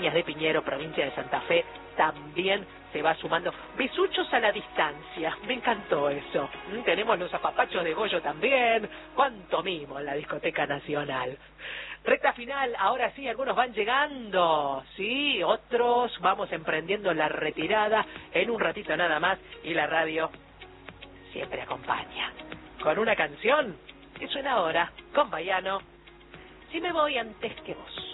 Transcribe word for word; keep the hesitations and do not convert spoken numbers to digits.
Viñas de Piñero, provincia de Santa Fe, también se va sumando. Besuchos a la distancia, me encantó eso. ¿Mm? Tenemos los apapachos de Goyo también, cuánto mimo en la Discoteca Nacional. Recta final, ahora sí, algunos van llegando, sí, otros vamos emprendiendo la retirada en un ratito nada más, y la radio siempre acompaña con una canción que suena ahora con Baiano, Si me voy antes que vos.